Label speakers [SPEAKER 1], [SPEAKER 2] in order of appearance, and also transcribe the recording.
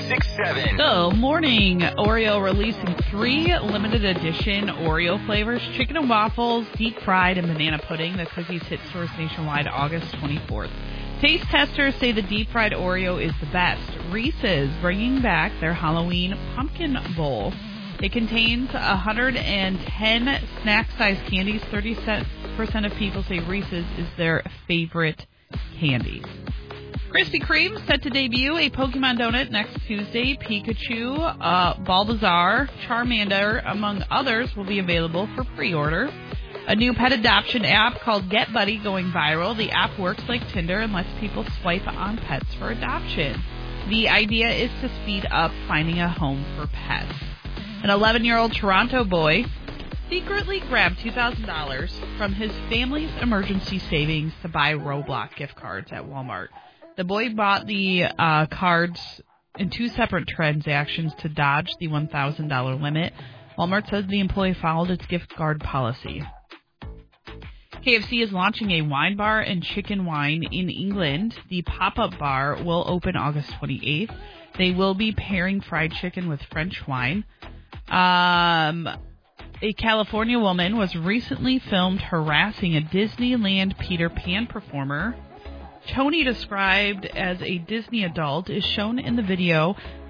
[SPEAKER 1] 1067.
[SPEAKER 2] Good morning. Oreo releasing 3 limited edition Oreo flavors, chicken and waffles, deep fried, and banana pudding. The cookies hit stores nationwide August 24th. Taste testers say the deep fried Oreo is the best. Reese's bringing back their Halloween pumpkin bowl. It contains 110 snack-sized candies. 30% of people say Reese's is their favorite candy. Krispy Kreme set to debut a Pokemon donut next Tuesday. Pikachu, Bulbasaur, Charmander, among others, will be available for pre-order. A new pet adoption app called Get Buddy going viral. The app works like Tinder and lets people swipe on pets for adoption. The idea is to speed up finding a home for pets. An 11-year-old Toronto boy secretly grabbed $2,000 from his family's emergency savings to buy Roblox gift cards at Walmart. The boy bought the cards in 2 separate transactions to dodge the $1,000 limit. Walmart says the employee followed its gift card policy. KFC is launching a wine bar and chicken wine in England. The pop-up bar will open August 28th. They will be pairing fried chicken with French wine. A California woman was recently filmed harassing a Disneyland Peter Pan performer. Tony, described as a Disney adult, is shown in the video